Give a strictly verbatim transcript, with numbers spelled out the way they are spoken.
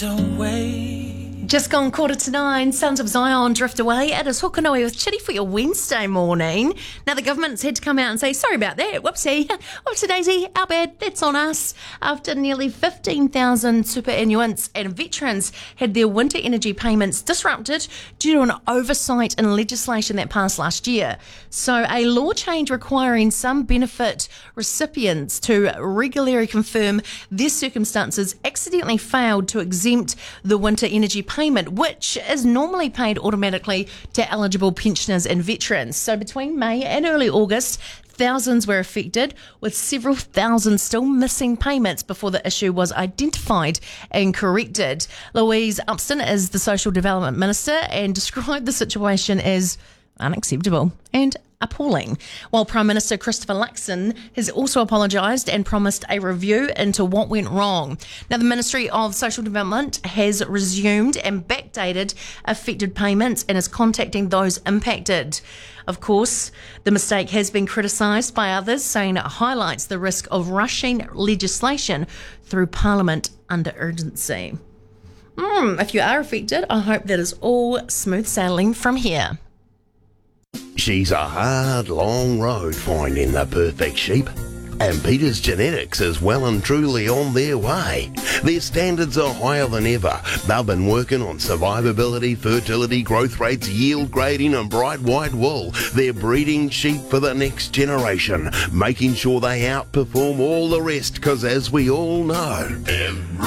don't wait. Just gone quarter to nine, Sons of Zion drift away. It is Hokanui with Chitty for your Wednesday morning. Now the government's had to come out and say, sorry about that, whoopsie, whoopsie daisy, our bad, that's on us. After nearly fifteen thousand superannuants and veterans had their winter energy payments disrupted due to an oversight in legislation that passed last year. So a law change requiring some benefit recipients to regularly confirm their circumstances accidentally failed to exempt the winter energy payment, which is normally paid automatically to eligible pensioners and veterans. So between May and early August, thousands were affected, with several thousand still missing payments before the issue was identified and corrected. Louise Upston is the Social Development Minister and described the situation as unacceptable and appalling, while Prime Minister Christopher Luxon has also apologised and promised a review into what went wrong. Now, the Ministry of Social Development has resumed and backdated affected payments and is contacting those impacted. Of course, the mistake has been criticised by others, saying it highlights the risk of rushing legislation through Parliament under urgency. Mm, if you are affected, I hope that is all smooth sailing from here. She's a hard, long road finding the perfect sheep. And Peter's Genetics is well and truly on their way. Their standards are higher than ever. They've been working on survivability, fertility, growth rates, yield grading and bright white wool. They're breeding sheep for the next generation, making sure they outperform all the rest, because as we all know...